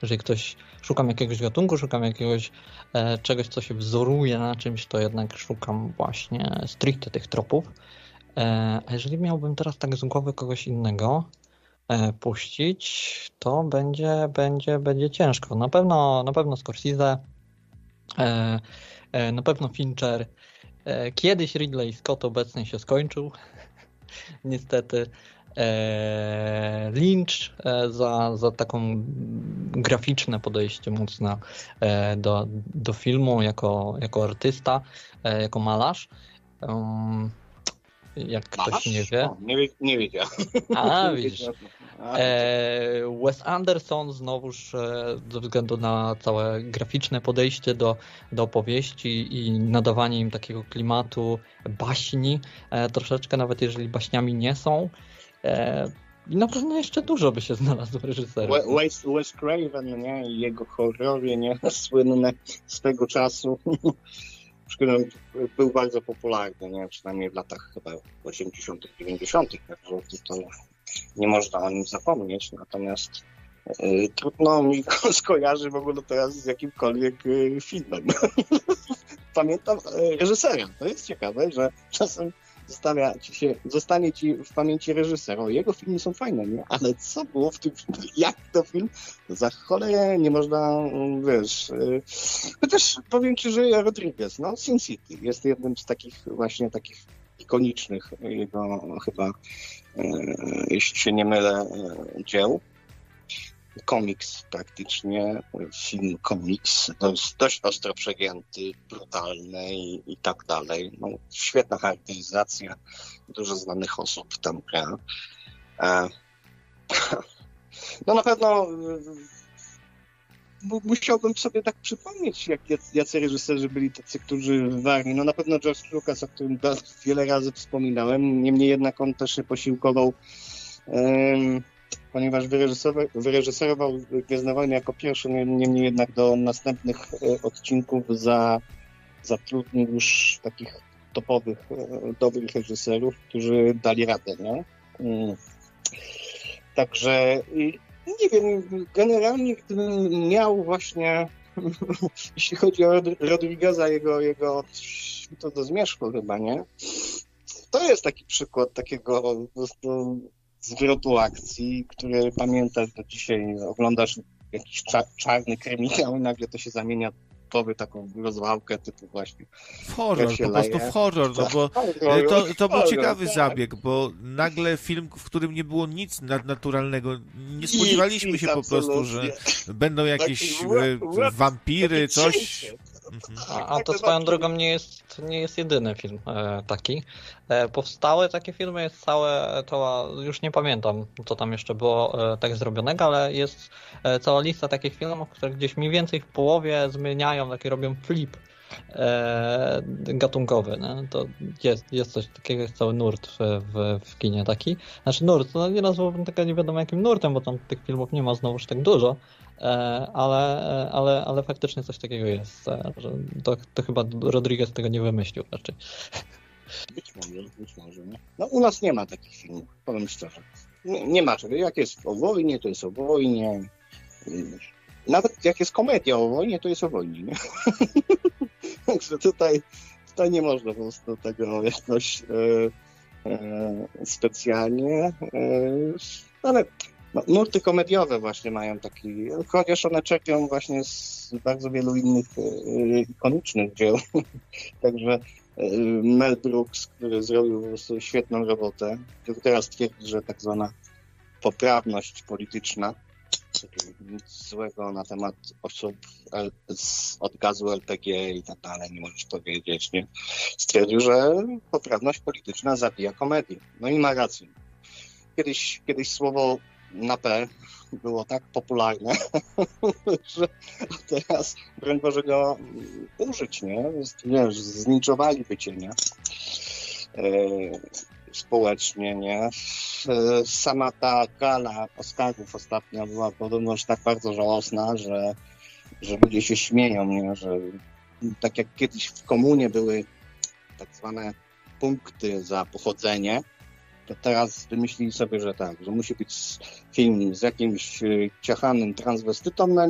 jeżeli ktoś szukam jakiegoś gatunku, szukam jakiegoś czegoś, co się wzoruje na czymś, to jednak szukam właśnie stricte tych tropów. A jeżeli miałbym teraz tak z głowy kogoś innego puścić, to będzie ciężko. Na pewno Scorsese, na pewno Fincher. Kiedyś Ridley Scott obecnie się skończył, niestety. Lynch za taką graficzne podejście mocno do filmu jako artysta, jako malarz. Jak ktoś nie wie. O, nie wiedział. A, widzisz. Wes Anderson znowuż ze względu na całe graficzne podejście do opowieści i nadawanie im takiego klimatu baśni, troszeczkę nawet jeżeli baśniami nie są. I na pewno jeszcze dużo by się znalazło reżyserów. Wes Craven, nie? I jego horrory, nie? Słynne z tego czasu. Był bardzo popularny, nie? Przynajmniej w latach chyba 80., 90., także to nie można o nim zapomnieć, natomiast trudno mi go skojarzy w ogóle teraz z jakimkolwiek filmem. Pamiętam reżysera. To jest ciekawe, że czasem zostanie ci w pamięci reżyser. O, jego filmy są fajne, nie? Ale co było w tym filmie? Jak to film? Za cholerę nie można, wiesz... Chociaż powiem ci, że Rodriguez, no, Sin City jest jednym z takich ikonicznych jego chyba, jeśli się nie mylę, dzieł. Komiks praktycznie, film komiks, dość ostro przegięty, brutalny i tak dalej. No, świetna charakteryzacja, dużo znanych osób tam gra. No na pewno musiałbym sobie tak przypomnieć, jacy reżyserzy byli tacy, którzy warli. No na pewno George Lucas, o którym wiele razy wspominałem, niemniej jednak on też się posiłkował, ponieważ wyreżyserował Gwiezdne Wojny jako pierwszy, niemniej jednak do następnych odcinków zatrudnił już takich topowych, dobrych reżyserów, którzy dali radę, nie? Także nie wiem, generalnie gdybym miał właśnie, jeśli chodzi o Rodrigueza, jego to do zmierzchu chyba, nie? To jest taki przykład takiego po prostu zwrotu akcji, który pamiętasz do dzisiaj, oglądasz jakiś czarny kryminał i nagle to się zamienia w taką rozwałkę typu właśnie. W horror, po prostu w horror, no bo to był ciekawy zabieg, bo nagle film, w którym nie było nic nadnaturalnego, nie spodziewaliśmy się po prostu, że będą jakieś wampiry, coś. A to swoją drogą nie jest jedyny film taki. Powstały takie filmy, jest już nie pamiętam, co tam jeszcze było tak zrobionego, ale jest cała lista takich filmów, które gdzieś mniej więcej w połowie zmieniają, robią flip gatunkowy. Nie? To jest coś takiego, jest cały nurt w kinie taki. Znaczy nurt, no nie nazwałbym tego nie wiadomo jakim nurtem, bo tam tych filmów nie ma znowuż tak dużo, ale faktycznie coś takiego jest. Że to chyba Rodriguez tego nie wymyślił raczej. Być może. Nie? No u nas nie ma takich filmów, powiem szczerze. Nie ma czego. Jak jest o wojnie, to jest o wojnie. Nawet jak jest komedia o wojnie, to jest o wojnie. Nie? Także tutaj nie można po prostu tego jakoś specjalnie. Ale nurty komediowe właśnie mają taki, chociaż one czerpią właśnie z bardzo wielu innych ikonicznych dzieł. Także Mel Brooks, który zrobił po prostu świetną robotę, który teraz twierdzi, że tak zwana poprawność polityczna, nic złego na temat osób od gazu LPG i tak dalej, nie możesz powiedzieć, nie? Stwierdził, że poprawność polityczna zabija komedię. No i ma rację. Kiedyś słowo na P było tak popularne, że teraz broń Boże go użyć, nie? Wiesz, zlinczowaliby cię, nie? Społecznie, nie? Sama ta gala Oscarów ostatnio była podobno już tak bardzo żałosna, że ludzie się śmieją, nie? Że tak jak kiedyś w komunie były tak zwane punkty za pochodzenie, to teraz wymyślili sobie, że tak, że musi być film z jakimś ciachanym transwestytą na